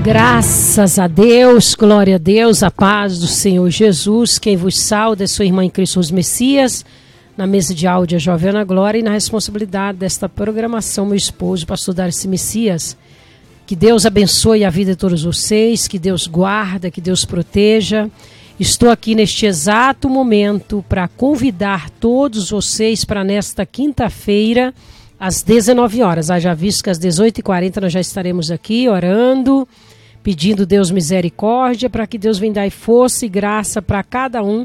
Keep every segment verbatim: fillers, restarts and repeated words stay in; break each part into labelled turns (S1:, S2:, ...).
S1: Graças a Deus, glória a Deus, a paz do Senhor Jesus, quem vos sauda é sua irmã em Cristo os Messias, na mesa de áudio a Jovena Glória e na responsabilidade desta programação meu esposo, pastor Darcy Messias. Que Deus abençoe a vida de todos vocês, que Deus guarda, que Deus proteja. Estou aqui neste exato momento para convidar todos vocês para nesta quinta-feira, às dezenove horas. Haja visto que às dezoito e quarenta nós já estaremos aqui orando, pedindo Deus misericórdia, para que Deus venha dar força e graça para cada um.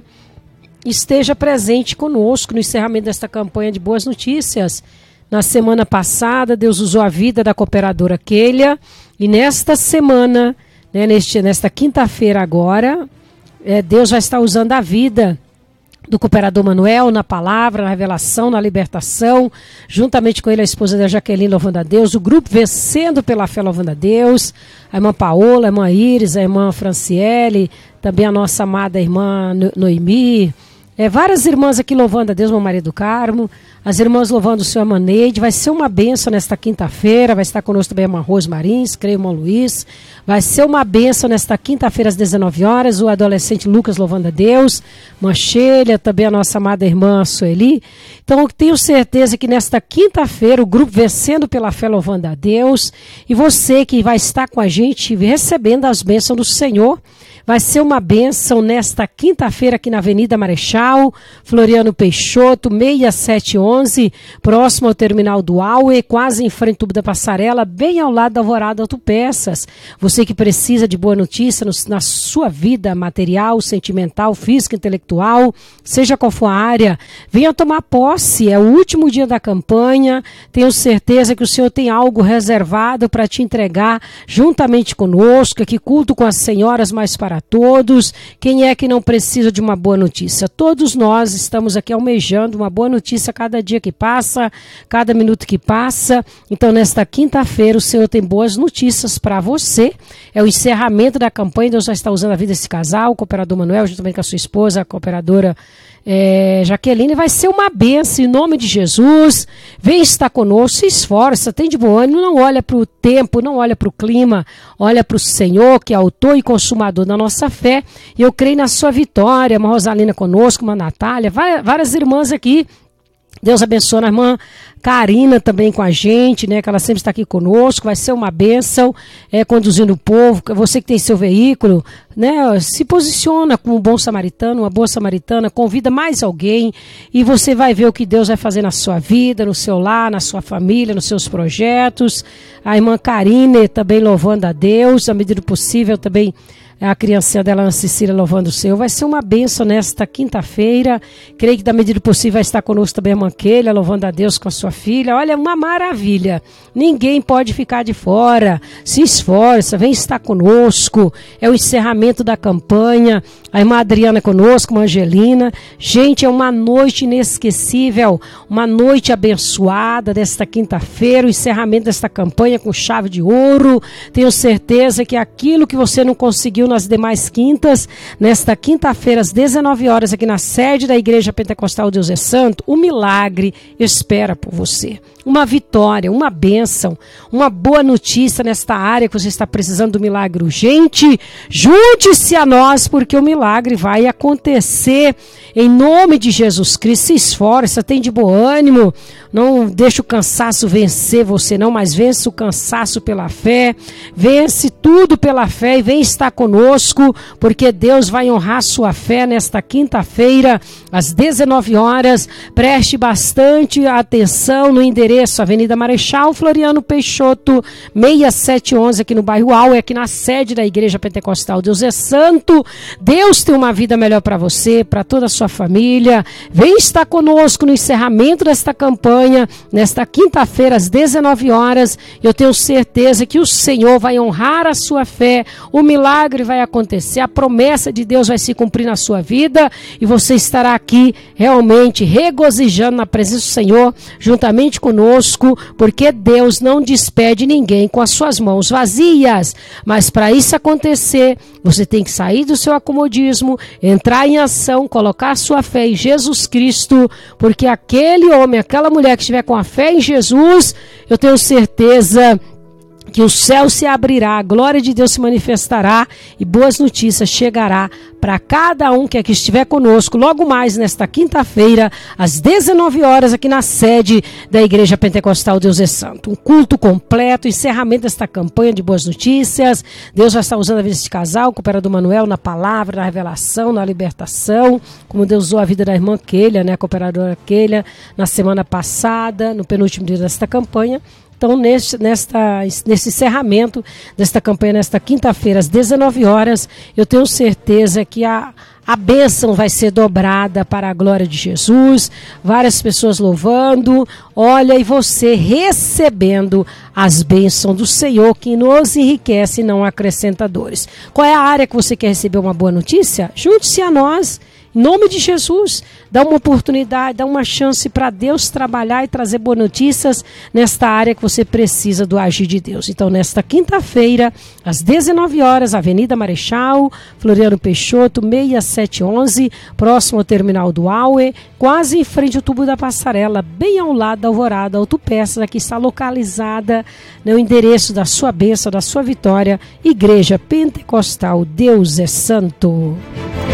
S1: Esteja presente conosco no encerramento desta campanha de boas notícias. Na semana passada, Deus usou a vida da cooperadora Kélia. E nesta semana, né, neste, nesta quinta-feira agora, é, Deus vai estar usando a vida do cooperador Manuel na palavra, na revelação, na libertação, juntamente com ele a esposa da Jaqueline louvando a Deus, o grupo Vencendo pela Fé louvando a Deus, a irmã Paola, a irmã Iris, a irmã Franciele, também a nossa amada irmã Noemi, é, várias irmãs aqui louvando a Deus, irmã Maria do Carmo, as irmãs louvando o Senhor Maneide. Vai ser uma bênção nesta quinta-feira, vai estar conosco também a irmã Rose Marins, creio, irmão Luiz. Vai ser uma bênção nesta quinta-feira às dezenove horas, o adolescente Lucas louvando a Deus, irmã Sheila, também a nossa amada irmã Sueli. Então eu tenho certeza que nesta quinta-feira o grupo Vencendo pela Fé louvando a Deus, e você que vai estar com a gente recebendo as bênçãos do Senhor, vai ser uma bênção nesta quinta-feira aqui na Avenida Marechal, Floriano Peixoto, seis sete onze, próximo ao terminal do Aue, quase em frente ao tubo da Passarela, bem ao lado da Alvorada Autopeças. Você que precisa de boa notícia no, na sua vida material, sentimental, física, intelectual, seja qual for a área, venha tomar posse. É o último dia da campanha. Tenho certeza que o Senhor tem algo reservado para te entregar juntamente conosco. Aqui culto com as senhoras mais para todos. Quem é que não precisa de uma boa notícia? Todos nós estamos aqui almejando uma boa notícia cada dia que passa, cada minuto que passa. Então nesta quinta-feira o Senhor tem boas notícias para você. É o encerramento da campanha. Deus já está usando a vida desse casal, o cooperador Manuel, juntamente com a sua esposa, a cooperadora é, Jaqueline. Vai ser uma bênção em nome de Jesus. Vem estar conosco, se esforça, tem de bom ânimo, não olha para o tempo, não olha para o clima, olha para o Senhor, que é autor e consumador da nossa fé. E eu creio na sua vitória. Uma Rosalina conosco, uma Natália, várias irmãs aqui. Deus abençoe a irmã Karina também com a gente, né? Que ela sempre está aqui conosco. Vai ser uma bênção, é, conduzindo o povo. Você que tem seu veículo, né? Se posiciona como um bom samaritano, uma boa samaritana. Convida mais alguém e você vai ver o que Deus vai fazer na sua vida, no seu lar, na sua família, nos seus projetos. A irmã Karine também louvando a Deus, à medida do possível também. A criancinha dela, Ana Cecília, louvando o Senhor. Vai ser uma bênção nesta quinta-feira. Creio que da medida do possível vai estar conosco também a irmã Kélia, louvando a Deus com a sua filha. Olha, uma maravilha. Ninguém pode ficar de fora. Se esforça, vem estar conosco. É o encerramento da campanha. A irmã Adriana conosco, a irmã Angelina. Gente, é uma noite inesquecível. Uma noite abençoada desta quinta-feira. O encerramento desta campanha com chave de ouro. Tenho certeza que aquilo que você não conseguiu nas demais quintas, nesta quinta-feira às dezenove horas aqui na sede da Igreja Pentecostal Deus é Santo, o milagre espera por você. Uma vitória, uma bênção, uma boa notícia nesta área que você está precisando do milagre urgente. Junte-se a nós porque o milagre vai acontecer em nome de Jesus Cristo. Se esforça, tem de bom ânimo, não deixe o cansaço vencer você não, mas vence o cansaço pela fé, vence tudo pela fé e vem estar conosco, porque Deus vai honrar sua fé nesta quinta-feira, às dezenove horas. Preste bastante atenção no endereço, Avenida Marechal, Floriano Peixoto, seis sete onze, aqui no bairro Aue, aqui na sede da Igreja Pentecostal Deus é Santo. Deus tem uma vida melhor para você, para toda a sua família. Vem estar conosco no encerramento desta campanha, nesta quinta-feira, às dezenove horas. Eu tenho certeza que o Senhor vai honrar a sua fé, o milagre vai acontecer, a promessa de Deus vai se cumprir na sua vida e você estará aqui realmente regozijando na presença do Senhor juntamente conosco, porque Deus não despede ninguém com as suas mãos vazias. Mas para isso acontecer, você tem que sair do seu acomodismo, entrar em ação, colocar a sua fé em Jesus Cristo, porque aquele homem, aquela mulher que estiver com a fé em Jesus, eu tenho certeza que o céu se abrirá, a glória de Deus se manifestará e boas notícias chegará para cada um que aqui estiver conosco, logo mais nesta quinta-feira, às dezenove horas, aqui na sede da Igreja Pentecostal Deus é Santo. Um culto completo, encerramento desta campanha de boas notícias. Deus vai estar usando a vida deste casal, o cooperador Manuel, na palavra, na revelação, na libertação, como Deus usou a vida da irmã Keila, né, a cooperadora Keila, na semana passada, no penúltimo dia desta campanha. Então, neste, nesta, nesse encerramento desta campanha, nesta quinta-feira, às dezenove horas, eu tenho certeza que a, a bênção vai ser dobrada para a glória de Jesus, várias pessoas louvando, olha, e você recebendo as bênçãos do Senhor, que nos enriquece e não acrescenta dores. Qual é a área que você quer receber uma boa notícia? Junte-se a nós. Em nome de Jesus, dá uma oportunidade, dá uma chance para Deus trabalhar e trazer boas notícias nesta área que você precisa do agir de Deus. Então, nesta quinta-feira, às dezenove horas, Avenida Marechal, Floriano Peixoto, seis sete um um, próximo ao terminal do Aue, quase em frente ao tubo da passarela, bem ao lado da Alvorada Autopeças, aqui está localizada, né, o endereço da sua bênção, da sua vitória, Igreja Pentecostal Deus é Santo.